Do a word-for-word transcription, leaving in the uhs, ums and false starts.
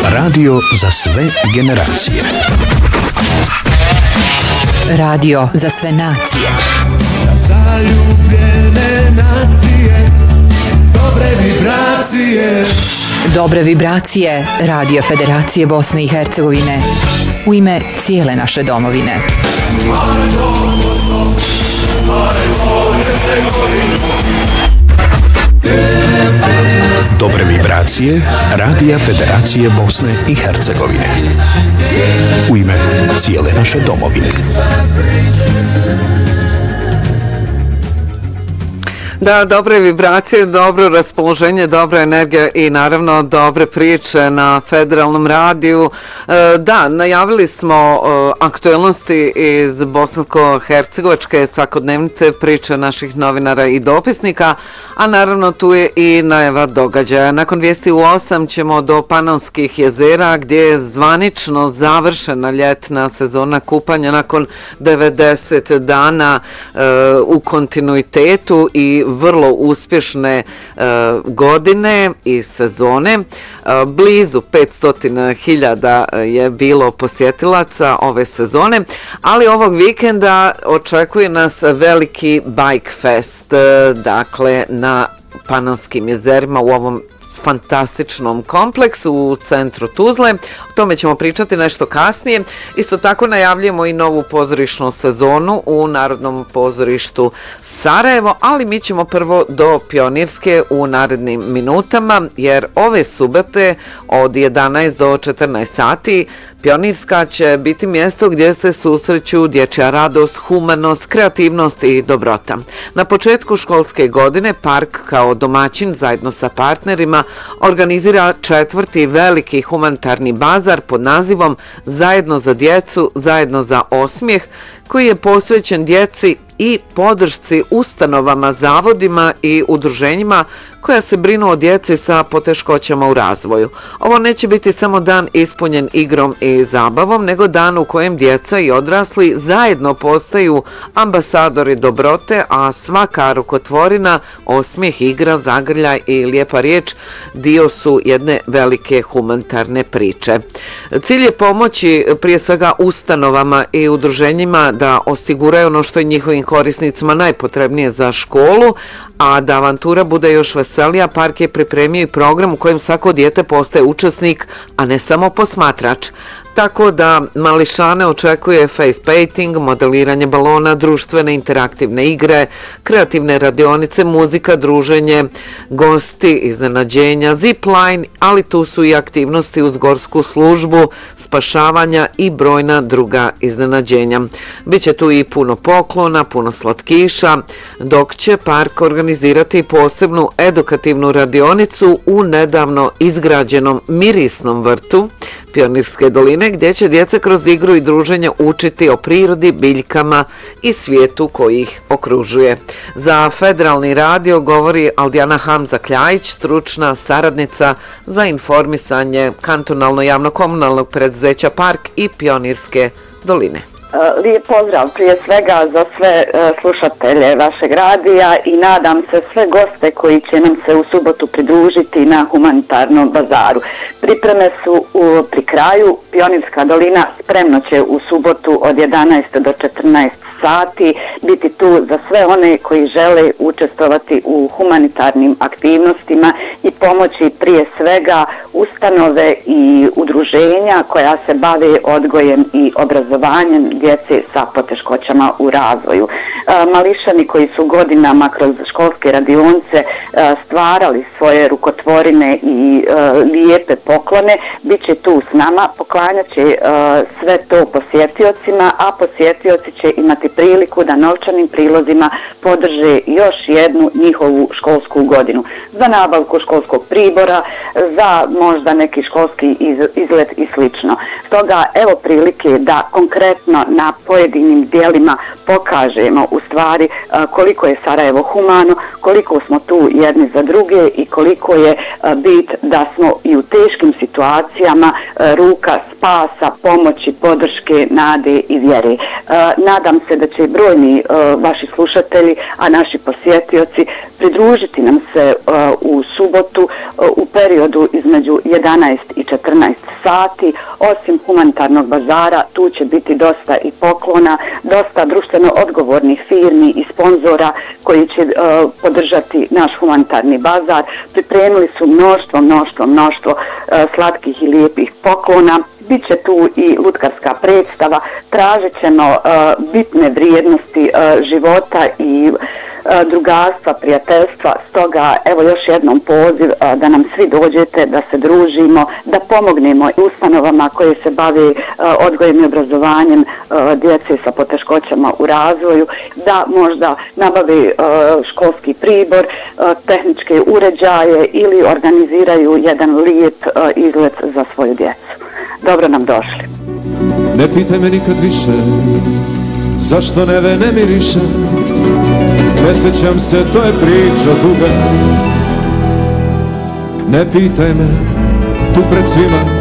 Radio za sve generacije. Radio za sve nacije. Zaljubljene nacije, dobre vibracije. Dobre vibracije Radio Federacije Bosne i Hercegovine u ime cijele naše domovine. Dobre vibracije Radija Federacije Bosne i Hercegovine u ime cijele naše domovine. Da, dobre vibracije, dobro raspoloženje, dobra energija i naravno dobre priče na Federalnom radiju. Da, najavili smo aktuelnosti iz bosansko-hercegovačke svakodnevnice, priče naših novinara i dopisnika, a naravno tu je i najava događaja. Nakon vijesti u osam ćemo do Panonskih jezera gdje je zvanično završena ljetna sezona kupanja nakon devedeset dana u kontinuitetu i vrlo uspješne e, godine i sezone. E, blizu petsto hiljada je bilo posjetilaca ove sezone, ali ovog vikenda očekuje nas veliki Bike Fest, e, dakle na Panonskim jezerima u ovom fantastičnom kompleksu u centru Tuzle. O tome ćemo pričati nešto kasnije. Isto tako najavljujemo i novu pozorišnu sezonu u Narodnom pozorištu Sarajevo, ali mi ćemo prvo do Pionirske u narednim minutama, jer ove subote od jedanaest do četrnaest sati Pionirska će biti mjesto gdje se susreću dječja radost, humanost, kreativnost i dobrota. Na početku školske godine park kao domaćin zajedno sa partnerima organizira četvrti veliki humanitarni bazar pod nazivom Zajedno za djecu, zajedno za osmijeh, koji je posvećen djeci i podršci ustanovama, zavodima i udruženjima koja se brinu o djeci sa poteškoćama u razvoju. Ovo neće biti samo dan ispunjen igrom i zabavom, nego dan u kojem djeca i odrasli zajedno postaju ambasadori dobrote, a svaka rukotvorina, osmijeh, igra, zagrljaj i lijepa riječ dio su jedne velike humanitarne priče. Cilj je pomoći prije svega ustanovama i udruženjima da osiguraju ono što je njihovim korisnicima najpotrebnije za školu, a da avantura bude još veselija, park je pripremio i program u kojem svako dijete postaje učesnik, a ne samo posmatrač. Tako da mališane očekuje face painting, modeliranje balona, društvene interaktivne igre, kreativne radionice, muzika, druženje, gosti, iznenađenja, zipline, ali tu su i aktivnosti uz gorsku službu, spašavanja i brojna druga iznenađenja. Biće tu i puno poklona, puno slatkiša, dok će park organizirati posebnu edukativnu radionicu u nedavno izgrađenom mirisnom vrtu Pionirske doline, gdje će djeca kroz igru i druženje učiti o prirodi, biljkama i svijetu koji ih okružuje. Za Federalni radio govori Aldijana Hamza-Kljajić, stručna saradnica za informisanje kantonalno javno-komunalnog preduzeća Park i Pionirske doline. Lijep pozdrav prije svega za sve slušatelje vašeg radija i nadam se sve goste koji će nam se u subotu pridružiti na humanitarnom bazaru. Pripreme su u, pri kraju. Pionirska dolina spremno će u subotu od jedanaest do četrnaest sati biti tu za sve one koji žele učestvovati u humanitarnim aktivnostima i pomoći prije svega ustanove i udruženja koja se bave odgojem i obrazovanjem djece sa poteškoćama u razvoju. Mališani koji su godinama kroz školske radionice stvarali svoje rukotvorine i lijepe poklone, bit će tu s nama, poklanjat će sve to posjetiocima, a posjetioci će imati priliku da novčanim prilozima podrže još jednu njihovu školsku godinu. Za nabavku školskog pribora, za možda neki školski izlet i slično. Stoga evo prilike da konkretno na pojedinim dijelima pokažemo u stvari koliko je Sarajevo humano, koliko smo tu jedni za druge i koliko je bit da smo i u teškim situacijama situacijama ruka spasa, pomoći, podrške, nade i vjere. Nadam se da će i brojni vaši slušatelji, a naši posjetioci pridružiti nam se u subotu u periodu između jedanaest i četrnaest sati. Osim humanitarnog bazara, tu će biti dosta i poklona, dosta društveno odgovornih firmi i sponzora koji će uh, podržati naš humanitarni bazar. Pripremili su mnoštvo, mnoštvo, mnoštvo uh, slatkih i lijepih poklona. Biće tu i lutkarska predstava, tražit ćemo uh, bitne vrijednosti uh, života i uh, drugarstva, prijateljstva. Stoga evo još jednom poziv uh, da nam svi dođete, da se družimo, da pomognemo ustanovama koje se bave uh, odgojem i obrazovanjem uh, djece sa poteškoćama u razvoju, da možda nabave uh, školski pribor, uh, tehničke uređaje ili organiziraju jedan lijep uh, izlet za svoju djecu. Dobro nam došli. Ne pitaj me nikad više zašto neve ne miriše. Ne sjećam se, to je priča duga. Ne pitaj me tu pred svima